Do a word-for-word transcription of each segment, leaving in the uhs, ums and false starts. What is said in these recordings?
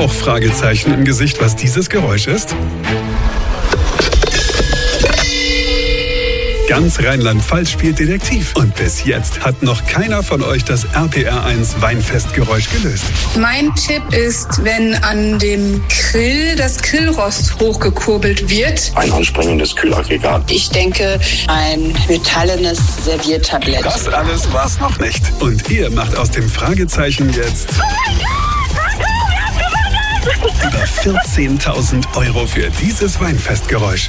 auch Fragezeichen im Gesicht, was dieses Geräusch ist? Ganz Rheinland-Pfalz spielt Detektiv. Und bis jetzt hat noch keiner von euch das R P R eins Weinfestgeräusch gelöst. Mein Tipp ist, wenn an dem Grill das Grillrost hochgekurbelt wird. Ein anspringendes Kühlaggregat. Ich denke, ein metallenes Serviertablett. Das alles war's noch nicht. Und ihr macht aus dem Fragezeichen jetzt über vierzehntausend Euro für dieses Weinfestgeräusch.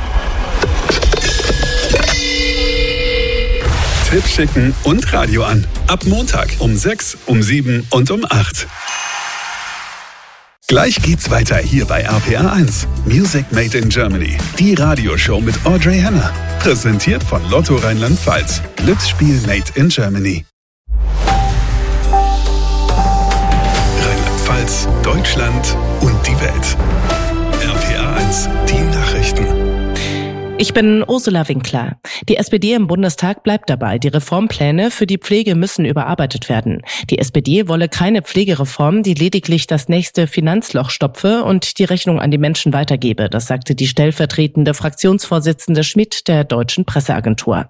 Tipp schicken und Radio an. Ab Montag um sechs, um sieben und um acht. Gleich geht's weiter hier bei R P R eins. Music Made in Germany. Die Radioshow mit Audrey Henner. Präsentiert von Lotto Rheinland-Pfalz. Glücksspiel Made in Germany. Rheinland-Pfalz, Deutschland und die Welt. R P R eins, die Nachrichten. Ich bin Ursula Winkler. Die S P D im Bundestag bleibt dabei. Die Reformpläne für die Pflege müssen überarbeitet werden. Die S P D wolle keine Pflegereform, die lediglich das nächste Finanzloch stopfe und die Rechnung an die Menschen weitergebe. Das sagte die stellvertretende Fraktionsvorsitzende Schmidt der Deutschen Presseagentur.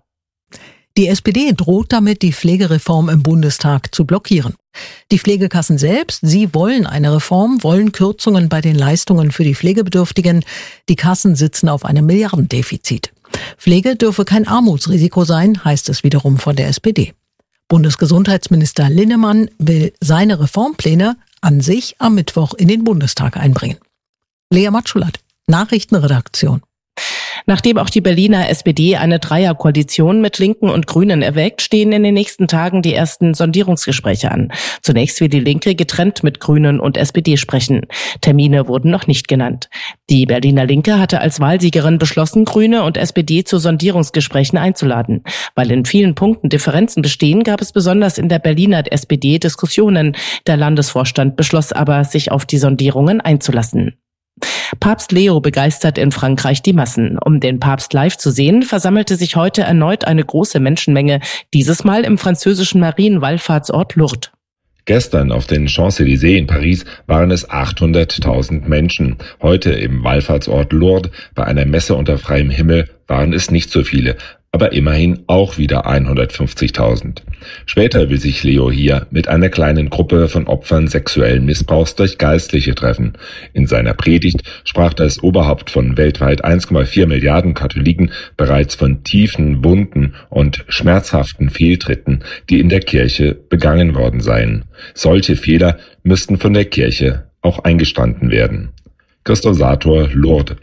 Die S P D droht damit, die Pflegereform im Bundestag zu blockieren. Die Pflegekassen selbst, sie wollen eine Reform, wollen Kürzungen bei den Leistungen für die Pflegebedürftigen. Die Kassen sitzen auf einem Milliardendefizit. Pflege dürfe kein Armutsrisiko sein, heißt es wiederum von der S P D. Bundesgesundheitsminister Linnemann will seine Reformpläne an sich am Mittwoch in den Bundestag einbringen. Lea Matschulat, Nachrichtenredaktion. Nachdem auch die Berliner S P D eine Dreierkoalition mit Linken und Grünen erwägt, stehen in den nächsten Tagen die ersten Sondierungsgespräche an. Zunächst will die Linke getrennt mit Grünen und S P D sprechen. Termine wurden noch nicht genannt. Die Berliner Linke hatte als Wahlsiegerin beschlossen, Grüne und S P D zu Sondierungsgesprächen einzuladen. Weil in vielen Punkten Differenzen bestehen, gab es besonders in der Berliner S P D Diskussionen. Der Landesvorstand beschloss aber, sich auf die Sondierungen einzulassen. Papst Leo begeistert in Frankreich die Massen. Um den Papst live zu sehen, versammelte sich heute erneut eine große Menschenmenge, dieses Mal im französischen Marienwallfahrtsort Lourdes. Gestern auf den Champs-Élysées in Paris waren es achthunderttausend Menschen. Heute im Wallfahrtsort Lourdes bei einer Messe unter freiem Himmel waren es nicht so viele, aber immerhin auch wieder hundertfünfzigtausend. Später will sich Leo hier mit einer kleinen Gruppe von Opfern sexuellen Missbrauchs durch Geistliche treffen. In seiner Predigt sprach das Oberhaupt von weltweit eins Komma vier Milliarden Katholiken bereits von tiefen Wunden und schmerzhaften Fehltritten, die in der Kirche begangen worden seien. Solche Fehler müssten von der Kirche auch eingestanden werden. Christoph Sator, Lourdes.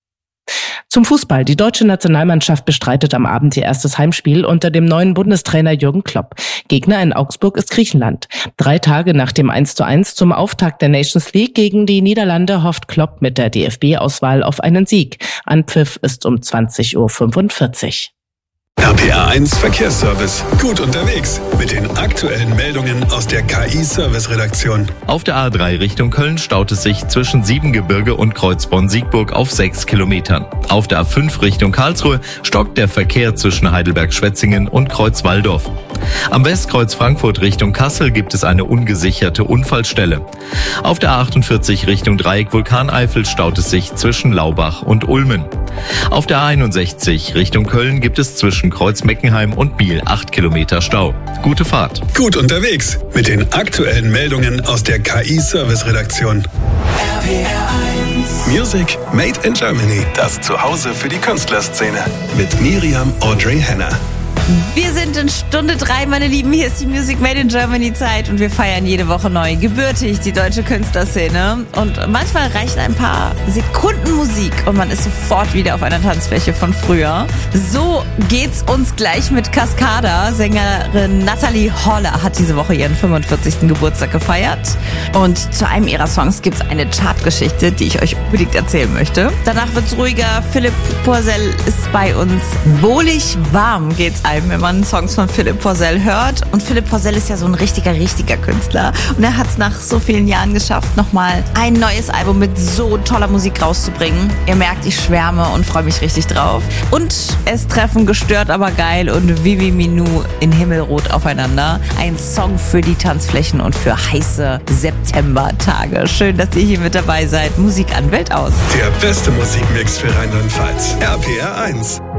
Zum Fußball. Die deutsche Nationalmannschaft bestreitet am Abend ihr erstes Heimspiel unter dem neuen Bundestrainer Jürgen Klopp. Gegner in Augsburg ist Griechenland. Drei Tage nach dem eins zu eins zum Auftakt der Nations League gegen die Niederlande hofft Klopp mit der D F B-Auswahl auf einen Sieg. Anpfiff ist um zwanzig Uhr fünfundvierzig. R P R eins Verkehrsservice. Gut unterwegs mit den aktuellen Meldungen aus der K I-Service-Redaktion. Auf der A drei Richtung Köln staut es sich zwischen Siebengebirge und Kreuzborn-Siegburg auf sechs Kilometern. Auf der A fünf Richtung Karlsruhe stockt der Verkehr zwischen Heidelberg-Schwetzingen und Kreuzwaldorf. Am Westkreuz Frankfurt Richtung Kassel gibt es eine ungesicherte Unfallstelle. Auf der A achtundvierzig Richtung Dreieck Vulkaneifel staut es sich zwischen Laubach und Ulmen. Auf der A einundsechzig Richtung Köln gibt es zwischen Kreuz-Meckenheim und Biel acht Kilometer Stau. Gute Fahrt. Gut unterwegs mit den aktuellen Meldungen aus der K I-Service-Redaktion. R P R eins. Music Made in Germany. Das Zuhause für die Künstlerszene. Mit Miriam Audrey Henner. Wir sind in Stunde drei, meine Lieben. Hier ist die Music Made in Germany Zeit und wir feiern jede Woche neu gebürtig die deutsche Künstlerszene. Und manchmal reichen ein paar Sekunden Musik und man ist sofort wieder auf einer Tanzfläche von früher. So geht's uns gleich mit Cascada. Sängerin Natalie Holler hat diese Woche ihren fünfundvierzigsten Geburtstag gefeiert. Und zu einem ihrer Songs gibt's eine Chartgeschichte, die ich euch unbedingt erzählen möchte. Danach wird's ruhiger. Philipp Poisel ist bei uns. Wohlig warm geht's einem bleiben, wenn man Songs von Philipp Poisel hört. Und Philipp Poisel ist ja so ein richtiger, richtiger Künstler. Und er hat es nach so vielen Jahren geschafft, nochmal ein neues Album mit so toller Musik rauszubringen. Ihr merkt, ich schwärme und freue mich richtig drauf. Und es treffen Gestört, aber geil und Vivi Minou in Himmelrot aufeinander. Ein Song für die Tanzflächen und für heiße Septembertage. Schön, dass ihr hier mit dabei seid. Musik an, Welt aus. Der beste Musikmix für Rheinland-Pfalz. R P R eins.